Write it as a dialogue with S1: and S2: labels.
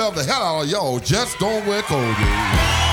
S1: love the hell out of y'all. Just don't wear clothes.